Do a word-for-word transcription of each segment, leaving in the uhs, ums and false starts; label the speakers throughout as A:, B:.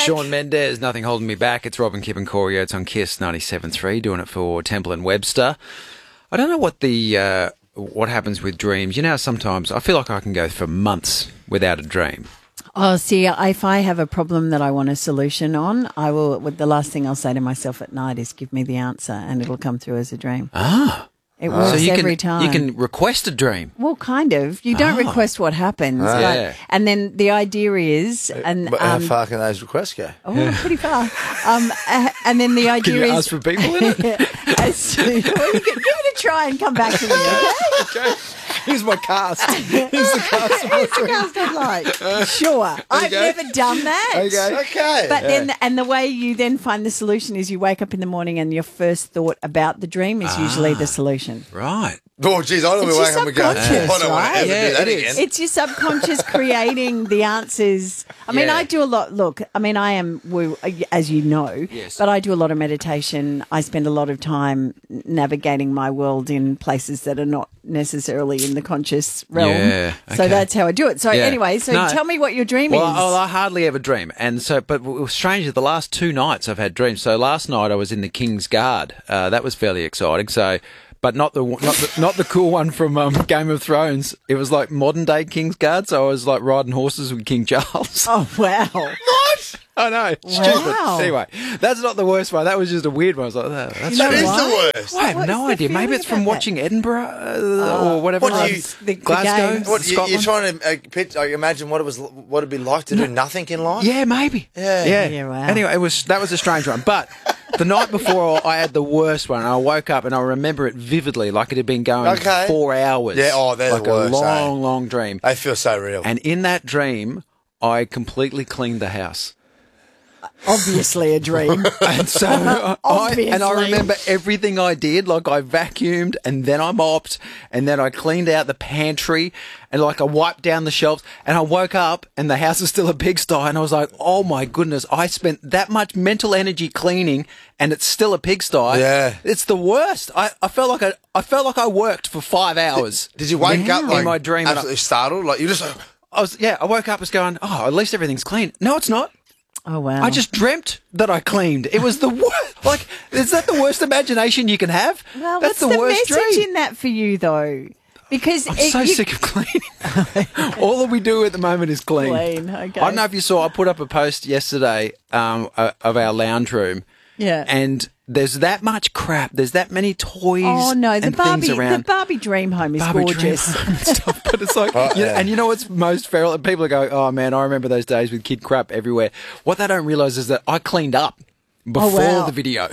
A: Shawn Mendes, Nothing Holding Me Back. It's Robin, Kip and Corey Oates on Kiss ninety-seven point three, doing it for Temple and Webster. I don't know what the uh, what happens with dreams. You know, sometimes I feel like I can go for months without a dream.
B: Oh, see, if I have a problem that I want a solution on, I will. The last thing I'll say to myself at night is, "Give me the answer," and it'll come through as a dream.
A: Ah.
B: It works
A: so you
B: every
A: can,
B: time.
A: You can request a dream.
B: Well, kind of. You don't
A: Oh.
B: request what happens.
A: Ah.
B: But,
A: Yeah.
B: And then the idea is... and
C: But how
B: um,
C: far can those requests go?
B: Oh, pretty far. Um, uh, and then the idea
A: Can you
B: is...
A: ask for people in it?
B: as to, well, you can, give it a try and come back to me, okay?
A: Okay. Here's my cast. Here's the cast.
B: Here's the cast I'd like. Sure. I've
A: Okay.
B: never done that.
A: Okay.
C: Okay.
B: But then, and the way you then find the solution is you wake up in the morning and your first thought about the dream is usually the solution.
A: Right.
C: Oh, geez, I don't
B: It's
C: want
B: your
C: to wake up and go, I
B: subconscious,
C: don't want to
B: right?
C: ever
A: Yeah,
C: do that
A: it
C: again.
A: is.
B: It's your subconscious creating the answers. I mean,
A: Yeah.
B: I do a lot. Look, I mean, I am, woo- as you know,
A: Yes.
B: but I do a lot of meditation. I spend a lot of time navigating my world in places that are not necessarily in the conscious realm.
A: Yeah,
B: So
A: okay.
B: that's how I do it. So
A: Yeah.
B: anyway, so
A: No.
B: tell me what your dream
A: Well,
B: is.
A: I, well, I hardly ever dream, and so, but it was strange. The last two nights I've had dreams. So last night I was in the King's Guard. Uh, that was fairly exciting. So, but not the not the, not the cool one from um, Game of Thrones. It was like modern day King's Guard. So I was like riding horses with King Charles.
B: Oh, wow.
A: What? I know. Stupid.
B: Wow.
A: Anyway, that's not the worst one. That was just a weird one. I was like, oh, that's
B: You know
C: That is
B: why?
C: the worst.
A: I have
B: What
A: no
B: is the
A: idea. Maybe
B: feeling
A: it's from
B: about that?
A: watching Edinburgh uh, or whatever.
C: What do
A: it
C: you-
A: was.
B: The- the
A: Glasgow,
B: games.
C: What, you,
A: Scotland.
C: you're trying to uh, pitch, like, imagine what it was, what it'd be like to do nothing in life?
A: Yeah, maybe.
C: Yeah.
A: yeah.
B: Yeah, wow.
A: Anyway, it was that was a strange one. But the night before, I had the worst one. I woke up and I remember it vividly, like it had been going
C: Okay.
A: four hours.
C: Yeah, oh, they're
A: like
C: the worst,
A: a long,
C: eh?
A: long dream.
C: They feel so real.
A: And in that dream, I completely cleaned the house.
B: Obviously a dream.
A: And so I, and I
B: Obviously.
A: remember everything I did. Like I vacuumed and then I mopped and then I cleaned out the pantry and like I wiped down the shelves and I woke up and the house was still a pigsty and I was like, oh my goodness, I spent that much mental energy cleaning and it's still a pigsty.
C: Yeah.
A: It's the worst. I, I felt like I, I felt like I worked for five hours.
C: Did you wake up
A: in
C: like
A: my dream? and I-
C: absolutely startled? Like you just like,
A: I was, yeah, I woke up as going, oh, at least everything's clean. No, it's not.
B: Oh, wow.
A: I just dreamt that I cleaned. It was the worst. Like, is that the worst imagination you can have?
B: Well,
A: That's
B: what's the,
A: worst
B: message
A: dream.
B: in that for you, though? Because
A: I'm
B: it,
A: so
B: you,
A: sick of cleaning. All that we do at the moment is clean.
B: Clean, okay.
A: I don't know if you saw. I put up a post yesterday um, uh, of our lounge room.
B: Yeah.
A: And there's that much crap. There's that many toys.
B: Oh no, the
A: and
B: Barbie,
A: things around.
B: the Barbie dream home is
A: Barbie dream
B: gorgeous.
A: home and stuff, but it's like,
C: Oh,
A: you know,
C: yeah.
A: and you know what's most feral? People are going, "Oh man, I remember those days with kid crap everywhere." What they don't realise is that I cleaned up before
B: wow.
A: the video.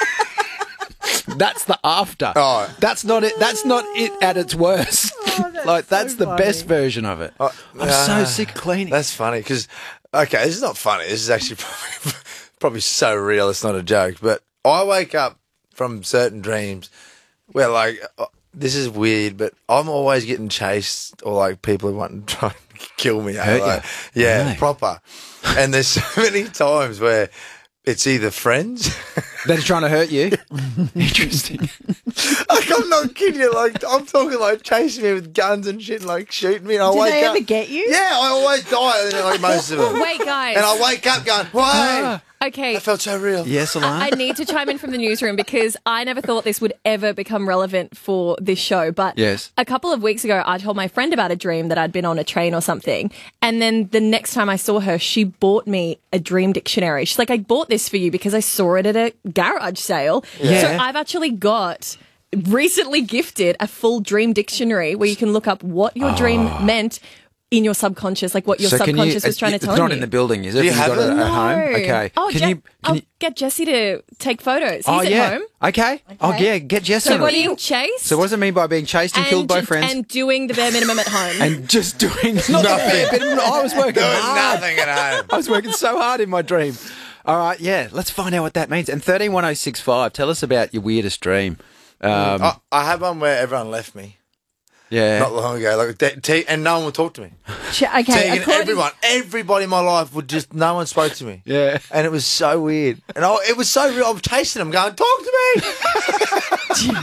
A: That's the after.
C: Oh.
A: That's not it. That's not it at its worst.
B: Oh, that's
A: like
B: so
A: that's the
B: funny.
A: best version of it.
C: Oh,
A: I'm
C: ah,
A: so sick of cleaning.
C: That's funny because, okay, this is not funny. This is actually probably, probably so real. It's not a joke. But I wake up from certain dreams where, like, uh, this is weird, but I'm always getting chased or like people who want to try and kill me. eh?
A: Hurt
C: Like,
A: you?
C: yeah,
A: Really?
C: proper. And there's so many times where it's either friends.
A: That is trying to hurt you. Interesting.
C: Like, I'm not kidding you. Like, I'm talking like chasing me with guns and shit, and, like shooting me. And I
B: Did
C: wake
B: they
C: up.
B: ever get you?
C: Yeah, I always die. Like most of them.
D: Wait, guys.
C: And I wake up going, why?
D: Okay.
C: That felt so real.
A: Yes,
D: I
A: Alana.
D: need to chime in from the newsroom because I never thought this would ever become relevant for this show. But
A: Yes.
D: a couple of weeks ago, I told my friend about a dream that I'd been on a train or something. And then the next time I saw her, she bought me a dream dictionary. She's like, I bought this for you because I saw it at a garage sale.
A: Yeah.
D: So I've actually got recently gifted a full dream dictionary where you can look up what your dream meant in your subconscious, like what your
A: So can you-
D: subconscious was trying to
A: it's
D: tell you.
A: not in the building, is it?
C: Do you
A: Have
C: have
A: got
C: it?
A: it at home?
D: No.
A: Okay.
D: Oh,
A: can
D: Je-
A: you? Can
D: I'll
A: you
D: get Jesse to take photos. He's
A: oh
D: at
A: yeah.
D: home.
A: Okay. Oh yeah. Get Jesse.
D: So
A: on
D: what
A: it.
D: are you chased?
A: So what does it mean by being chased and, killed by friends?
D: And doing the bare minimum at home.
A: And just doing nothing. I was working
C: Doing
A: hard.
C: nothing at home.
A: I was working so hard in my dream. All right, yeah. Let's find out what that means. And thirteen one oh six five. Tell us about your weirdest dream. Um,
C: I, I had one where everyone left me
A: yeah.
C: not long ago, like t- t- and no one would talk to me.
B: Ch- Okay,
C: Taking
B: according-
C: everyone, everybody in my life would just no one spoke to me.
A: Yeah.
C: And it was so weird, and I, it was so real. I'm chasing them, going, "Talk to me."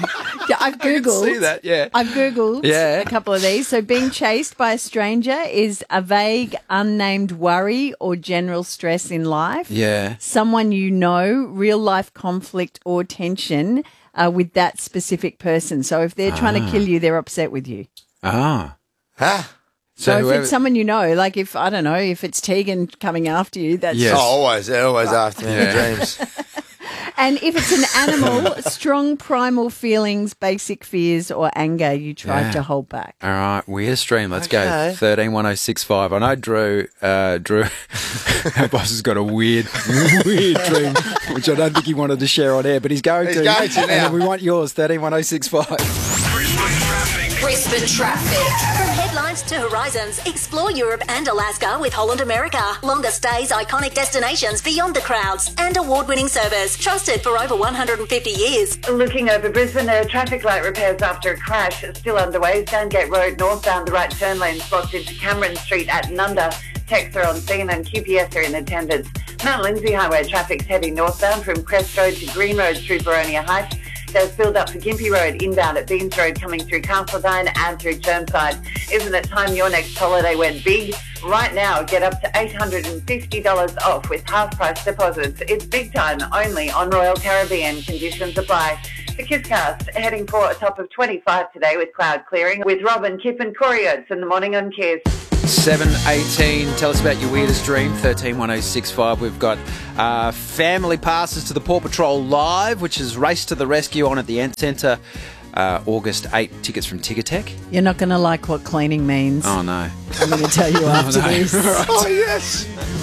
B: Yeah, I've Googled.
A: See that? Yeah.
B: I've Googled
A: Yeah.
B: a couple of these. So being chased by a stranger is a vague, unnamed worry or general stress in life.
A: Yeah.
B: Someone you know, real life conflict or tension uh, with that specific person. So if they're trying to kill you, they're upset with you.
A: Ah.
C: Huh?
B: So, if
A: whoever-
B: it's someone you know, like if, I don't know, if it's Tegan coming after you, that's...
A: Yes.
C: Oh, always. They're always after me in
A: Yeah.
C: the dreams.
B: And if it's an animal, strong primal feelings, basic fears or anger you try
A: Yeah.
B: to hold back.
A: All right, weirdest dream. Let's
C: Okay.
A: go. Thirteen one oh six five. I know Drew. Uh, Drew, our boss has got a weird, weird dream, which I don't think he wanted to share on air, but he's going
C: He's
A: to.
C: going to
A: And
C: now.
A: we want yours. Thirteen one oh six five.
E: Brisbane traffic.
F: Brisbane traffic. From headlines to horizons, explore Europe and Alaska with Holland America. Longer stays, iconic destinations beyond the crowds, and award-winning service trusted for over one hundred fifty years.
G: Looking over Brisbane, there are traffic light repairs after a crash still underway. Sandgate Road northbound, the right turn lane blocked into Cameron Street at Nunda. Techs are on scene and Q P S are in attendance. Mount Lindsay Highway traffic's heading northbound from Crest Road to Green Road through Boronia Heights. There's build up for Gympie Road inbound at Beans Road coming through Castledine and through Chermside. Isn't it time your next holiday went big? Right now, get up to eight hundred fifty dollars off with half-price deposits. It's big time only on Royal Caribbean. Conditions apply. The KISScast heading for a top of twenty-five today with cloud clearing with Robin, Kip and Corey Oates in the morning on Kiss.
A: seven eighteen. Tell us about your weirdest dream. thirteen one oh six five. We've got uh, family passes to the Paw Patrol Live, which is Race to the Rescue on at the Ant Centre. Uh, August eighth. Tickets from Ticketek.
B: You're not going to like what cleaning means.
A: Oh, no.
B: I'm going to tell you after
A: no.
B: this.
C: Oh, yes.